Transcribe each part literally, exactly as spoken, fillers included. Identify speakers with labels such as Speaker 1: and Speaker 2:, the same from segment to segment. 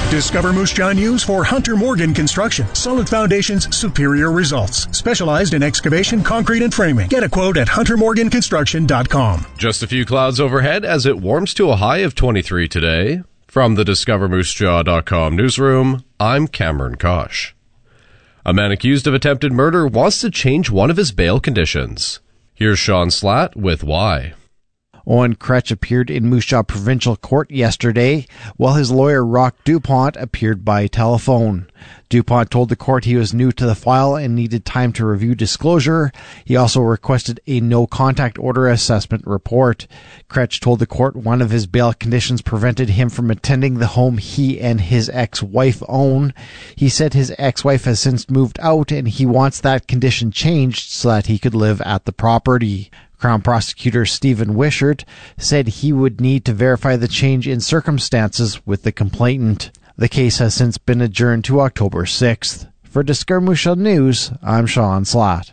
Speaker 1: Discover Moose Jaw News for Hunter Morgan Construction. Solid foundations, superior results. Specialized in excavation, concrete, and framing. Get a quote at hunter morgan construction dot com.
Speaker 2: Just a few clouds overhead as it warms to a high of twenty-three today. From the discover moose jaw dot com newsroom, I'm Cameron Kosh. A man accused of attempted murder wants to change one of his bail conditions. Here's Sean Slatt with why.
Speaker 3: Owen Kretsch appeared in Moose Jaw Provincial Court yesterday, while his lawyer Roch DuPont appeared by telephone. DuPont told the court he was new to the file and needed time to review disclosure. He also requested a no-contact order assessment report. Kretsch told the court one of his bail conditions prevented him from attending the home he and his ex-wife own. He said his ex-wife has since moved out and he wants that condition changed so that he could live at the property. Crown Prosecutor Stephen Wishart said he would need to verify the change in circumstances with the complainant. The case has since been adjourned to October sixth. For Discover Moose Jaw News, I'm Sean Slatt.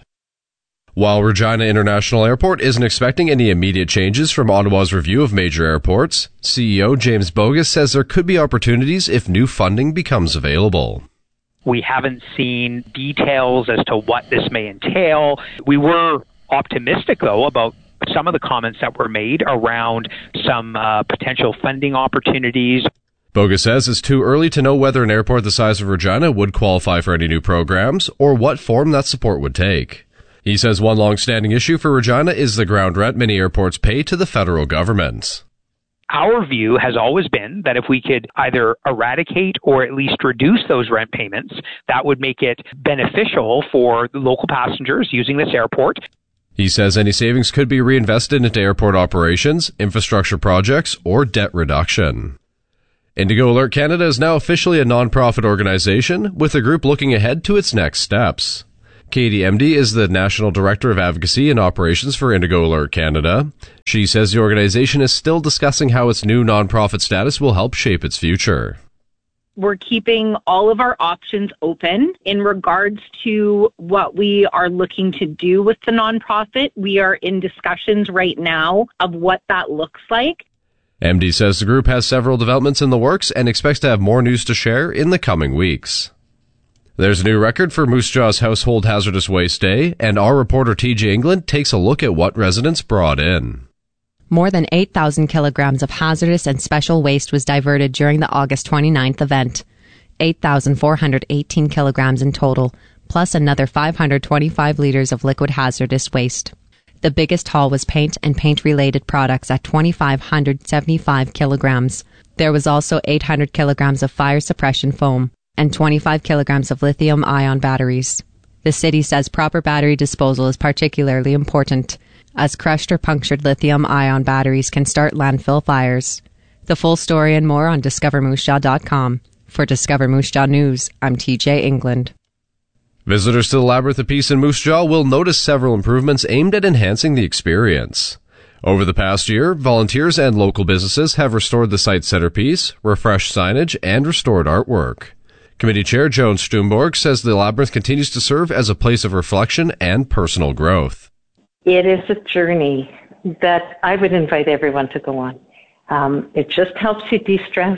Speaker 2: While Regina International Airport isn't expecting any immediate changes from Ottawa's review of major airports, C E O James Bogus says there could be opportunities if new funding becomes available.
Speaker 4: We haven't seen details as to what this may entail. We were optimistic, though, about some of the comments that were made around some uh, potential funding opportunities.
Speaker 2: Bogus says it's too early to know whether an airport the size of Regina would qualify for any new programs or what form that support would take. He says one long-standing issue for Regina is the ground rent many airports pay to the federal government.
Speaker 4: Our view has always been that if we could either eradicate or at least reduce those rent payments, that would make it beneficial for the local passengers using this airport.
Speaker 2: He says any savings could be reinvested into airport operations, infrastructure projects, or debt reduction. Indigo Alert Canada is now officially a non-profit organization, with the group looking ahead to its next steps. Katie Emdy is the National Director of Advocacy and Operations for Indigo Alert Canada. She says the organization is still discussing how its new non-profit status will help shape its future.
Speaker 5: We're keeping all of our options open in regards to what we are looking to do with the nonprofit. We are in discussions right now of what that looks like.
Speaker 2: M D says the group has several developments in the works and expects to have more news to share in the coming weeks. There's a new record for Moose Jaw's Household Hazardous Waste Day, and our reporter T J England takes a look at what residents brought in.
Speaker 6: More than eight thousand kilograms of hazardous and special waste was diverted during the August twenty-ninth event. eight thousand four hundred eighteen kilograms in total, plus another five hundred twenty-five liters of liquid hazardous waste. The biggest haul was paint and paint-related products at two thousand five hundred seventy-five kilograms. There was also eight hundred kilograms of fire suppression foam and twenty-five kilograms of lithium-ion batteries. The city says proper battery disposal is particularly important, as crushed or punctured lithium-ion batteries can start landfill fires. The full story and more on discover moose jaw dot com. For Discover Moose Jaw News, I'm T J England.
Speaker 2: Visitors to the Labyrinth of Peace in Moose Jaw will notice several improvements aimed at enhancing the experience. Over the past year, volunteers and local businesses have restored the site's centerpiece, refreshed signage, and restored artwork. Committee Chair Joan Stumborg says the Labyrinth continues to serve as a place of reflection and personal growth.
Speaker 7: It is a journey that I would invite everyone to go on. Um, it just helps you de-stress.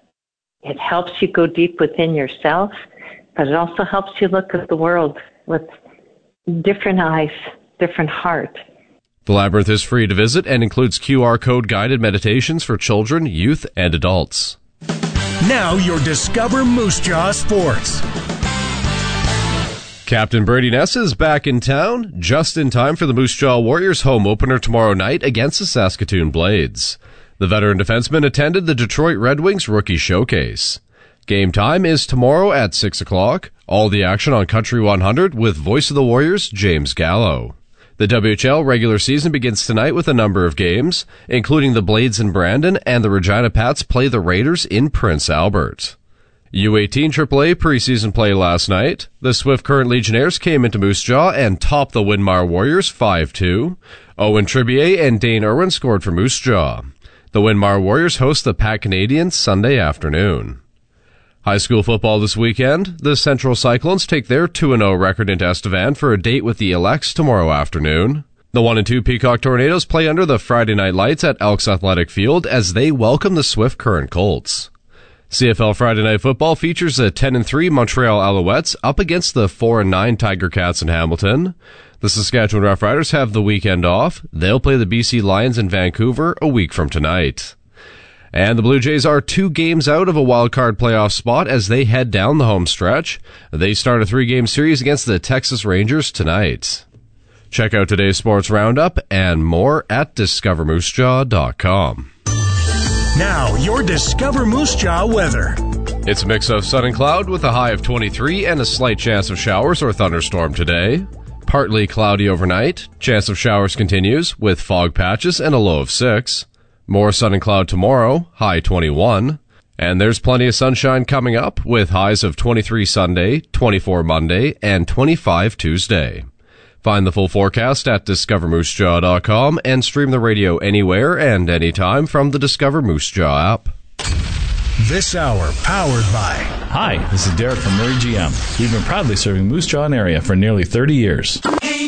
Speaker 7: It helps you go deep within yourself, but it also helps you look at the world with different eyes, different heart.
Speaker 2: The Labyrinth is free to visit and includes Q R code guided meditations for children, youth, and adults.
Speaker 1: Now your Discover Moose Jaw Sports.
Speaker 2: Captain Brady Ness is back in town, just in time for the Moose Jaw Warriors home opener tomorrow night against the Saskatoon Blades. The veteran defenseman attended the Detroit Red Wings Rookie Showcase. Game time is tomorrow at six o'clock. All the action on Country one hundred with Voice of the Warriors, James Gallo. The W H L regular season begins tonight with a number of games, including the Blades in Brandon, and the Regina Pats play the Raiders in Prince Albert. U eighteen triple A preseason play last night. The Swift Current Legionnaires came into Moose Jaw and topped the Winmar Warriors five two. Owen Tribier and Dane Irwin scored for Moose Jaw. The Winmar Warriors host the Pat Canadians Sunday afternoon. High school football this weekend. The Central Cyclones take their two and oh record into Estevan for a date with the Elects tomorrow afternoon. The one and two Peacock Tornadoes play under the Friday night lights at Elks Athletic Field as they welcome the Swift Current Colts. C F L Friday Night Football features the ten and three Montreal Alouettes up against the four and nine Tiger Cats in Hamilton. The Saskatchewan Roughriders have the weekend off. They'll play the B C Lions in Vancouver a week from tonight. And the Blue Jays are two games out of a wild-card playoff spot as they head down the home stretch. They start a three-game series against the Texas Rangers tonight. Check out today's sports roundup and more at discover moose jaw dot com.
Speaker 1: Now, your Discover Moose Jaw weather.
Speaker 2: It's a mix of sun and cloud with a high of twenty-three and a slight chance of showers or thunderstorm today. Partly cloudy overnight. Chance of showers continues with fog patches and a low of six. More sun and cloud tomorrow, high twenty-one. And there's plenty of sunshine coming up with highs of twenty-three Sunday, twenty-four Monday, and twenty-five Tuesday. Find the full forecast at discover moose jaw dot com and stream the radio anywhere and anytime from the Discover Moose Jaw app.
Speaker 1: This hour powered by...
Speaker 8: Hi, this is Derek from Murray G M. We've been proudly serving Moose Jaw area for nearly thirty years.